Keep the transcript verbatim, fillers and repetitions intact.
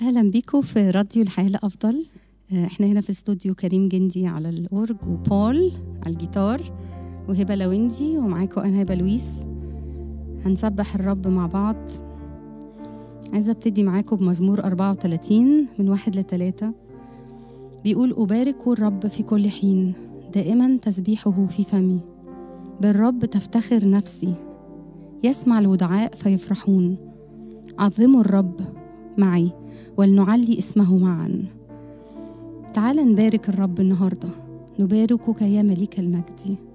أهلا بيكم في راديو الحياة الأفضل. احنا هنا في استوديو كريم جندي على الأورج، وبول على الجيتار، وهبة لويندي، ومعاكم أنا هبة لويس. هنسبح الرب مع بعض. عايزة ابتدي معاكم بمزمور أربعة وثلاثين من واحد لثلاثة. بيقول: أبارك الرب في كل حين، دائما تسبيحه في فمي. بالرب تفتخر نفسي، يسمع الودعاء فيفرحون. عظموا الرب معي ولنعلي اسمه معا. تعال نبارك الرب النهاردة، نباركك يا ملك المجد.